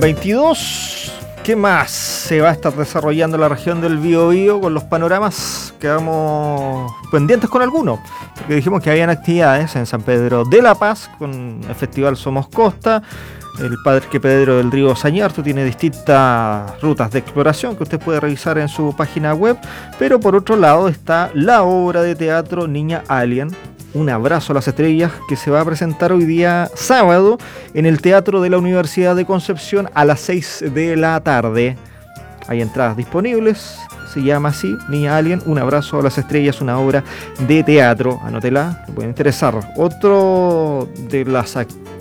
22. ¿Qué más se va a estar desarrollando en la región del Biobío con los panoramas? Quedamos pendientes con algunos, porque dijimos que habían actividades en San Pedro de la Paz con el Festival Somos Costa. El Parque Pedro del Río Sañarto tiene distintas rutas de exploración que usted puede revisar en su página web, pero por otro lado está la obra de teatro Niña Alien, Un abrazo a las estrellas, que se va a presentar hoy día sábado en el Teatro de la Universidad de Concepción a las 6 de la tarde. Hay entradas disponibles, se llama así, Niña Alien, Un abrazo a las estrellas, una obra de teatro. Anótela, le puede interesar. Otro de los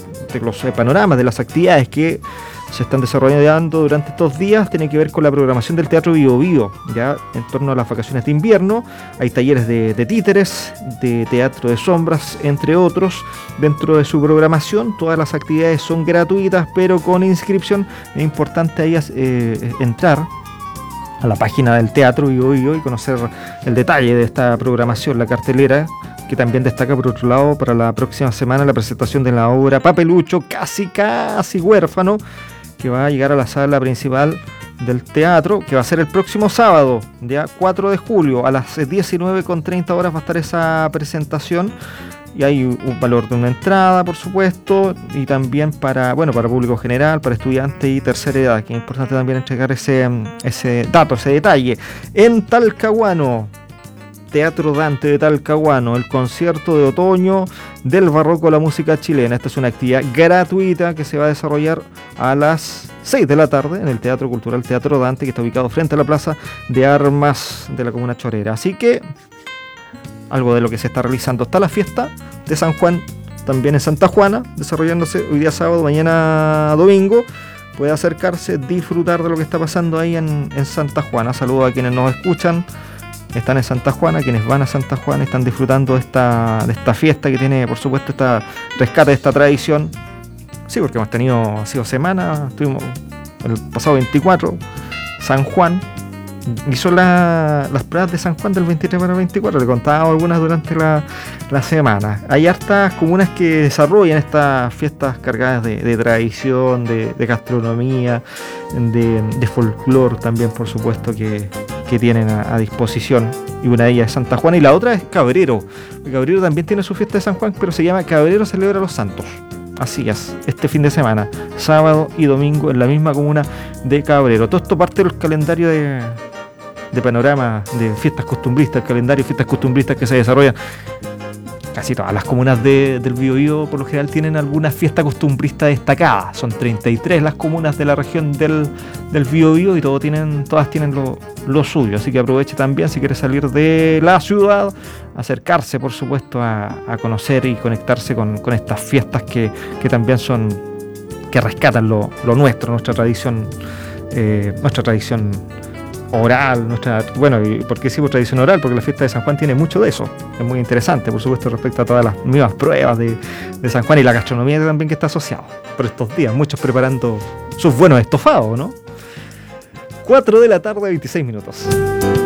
panoramas, de las actividades que se están desarrollando durante estos días tiene que ver con la programación del Teatro Biobío, ya en torno a las vacaciones de invierno. Hay talleres de títeres, de teatro de sombras, entre otros, dentro de su programación. Todas las actividades son gratuitas, pero con inscripción. Es importante ahí entrar a la página del Teatro Biobío y conocer el detalle de esta programación, la cartelera, que también destaca por otro lado para la próxima semana la presentación de la obra Papelucho, casi huérfano, que va a llegar a la sala principal del teatro, que va a ser el próximo sábado, día 4 de julio, a las 19:30 horas va a estar esa presentación. Y hay un valor de una entrada, por supuesto, y también para público general, para estudiantes y tercera edad, que es importante también entregar ese dato, ese detalle. En Talcahuano, Teatro Dante de Talcahuano, el concierto de otoño del barroco a la música chilena. Esta es una actividad gratuita que se va a desarrollar a las 6 de la tarde en el Teatro Cultural Teatro Dante, que está ubicado frente a la Plaza de Armas de la Comuna Chorera. Así que algo de lo que se está realizando. Está la fiesta de San Juan también en Santa Juana, desarrollándose hoy día sábado, mañana domingo. Puede acercarse, disfrutar de lo que está pasando ahí en Santa Juana. Saludos a quienes nos escuchan, están en Santa Juana, quienes van a Santa Juana están disfrutando de esta fiesta que tiene, por supuesto, esta rescate de esta tradición. Sí, porque ha sido semana, estuvimos el pasado 24, San Juan. Y son las pruebas de San Juan del 23 para el 24. Le contaba algunas durante la semana. Hay hartas comunas que desarrollan estas fiestas cargadas de tradición, de gastronomía, de folclore también, por supuesto, que tienen a disposición. Y una de ellas es Santa Juana y la otra es Cabrero. Cabrero también tiene su fiesta de San Juan, pero se llama Cabrero Celebra a los Santos. Así es, este fin de semana, sábado y domingo, en la misma comuna de Cabrero. Todo esto parte del calendario de panorama de fiestas costumbristas, el calendario de fiestas costumbristas que se desarrollan. Casi todas las comunas del Biobío por lo general tienen alguna fiesta costumbrista destacada. Son 33 las comunas de la región del Biobío y todas tienen lo suyo. Así que aproveche también, si quiere salir de la ciudad, acercarse, por supuesto, a conocer y conectarse con estas fiestas que también que rescatan lo nuestro, nuestra tradición oral, ¿y por qué decimos tradición oral? Porque la fiesta de San Juan tiene mucho de eso. Es muy interesante, por supuesto, respecto a todas las nuevas pruebas de San Juan y la gastronomía también que está asociada por estos días. Muchos preparando sus buenos estofados, ¿no? 4 de la tarde, 26 minutos.